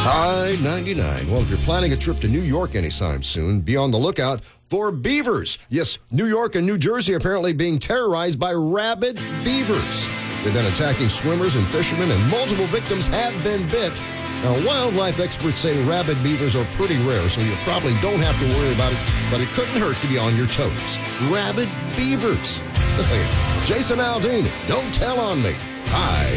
I-99. Well, if you're planning a trip to New York anytime soon, be on the lookout for beavers. Yes, New York and New Jersey apparently being terrorized by rabid beavers. They've been attacking swimmers and fishermen, and multiple victims have been bit. Now, wildlife experts say rabid beavers are pretty rare, so you probably don't have to worry about it, but it couldn't hurt to be on your toes. Rabid beavers. Jason Aldean, don't tell on me. I